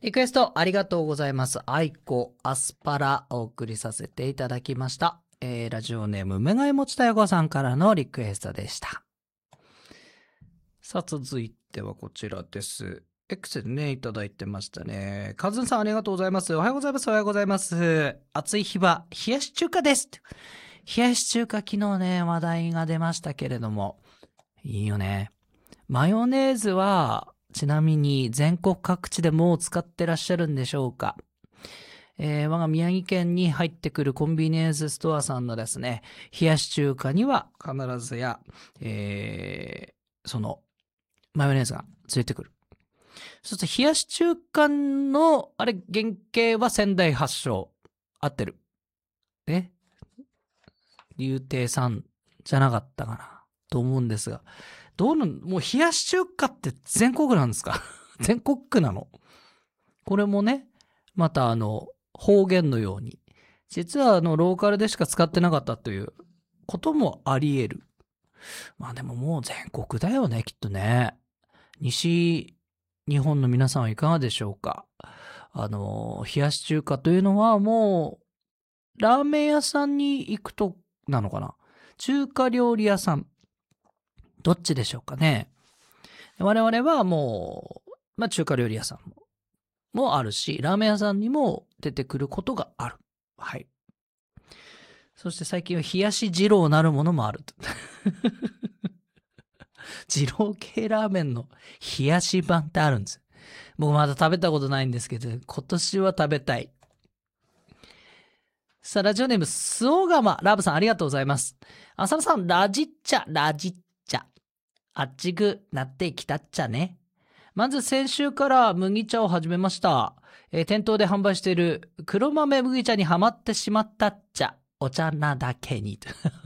リクエストありがとうございます。愛子アスパラお送りさせていただきました。ラジオネームめがいもちたやこさんからのリクエストでした。さあ続いてはこちらです。X でねいただいてましたね。カズンさんありがとうございます。おはようございます。おはようございます。暑い日は冷やし中華です。冷やし中華昨日ね話題が出ましたけれども、いいよね。マヨネーズはちなみに全国各地でもう使ってらっしゃるんでしょうか。我が宮城県に入ってくるコンビニエンスストアさんのですね、冷やし中華には必ずや、そのマヨネーズがついてくる。そして冷やし中華のあれ原型は仙台発祥。合ってる。竜亭さんじゃなかったかなと思うんですが、もう冷やし中華って全国なんですか全国区なの？これもね、また方言のように、実はローカルでしか使ってなかったということもあり得る。まあでももう全国だよね、きっとね。西日本の皆さんはいかがでしょうか。冷やし中華というのはもう、ラーメン屋さんに行くとなのかな。中華料理屋さん。どっちでしょうかね。我々はもう、中華料理屋さんもあるし、ラーメン屋さんにも出てくることがある。はい。そして最近は冷やし二郎なるものもある。二郎系ラーメンの冷やし版ってあるんです。僕まだ食べたことないんですけど、今年は食べたい。さあ、ラジオネーム、スオガマ、ラブさんありがとうございます。浅野さん、ラジッチャ。あっちぐなってきたっちゃね。まず先週から麦茶を始めました。店頭で販売している黒豆麦茶にはまってしまったっちゃ。お茶なだけに。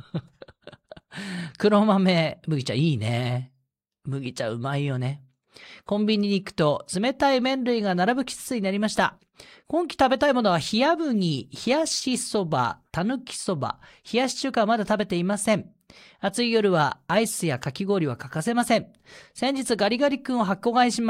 黒豆麦茶いいね。麦茶うまいよね。コンビニに行くと冷たい麺類が並ぶ季節になりました。今季食べたいものは冷や麦、冷やしそば、たぬきそば、冷やし中華はまだ食べていません。暑い夜はアイスやかき氷は欠かせません。先日ガリガリ君を箱買いしました。